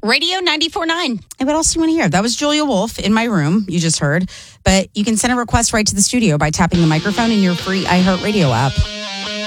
Radio 94.9. And what else do you want to hear? That was Julia Wolf in my room, you just heard. But you can send a request right to the studio by tapping the microphone in your free iHeartRadio app.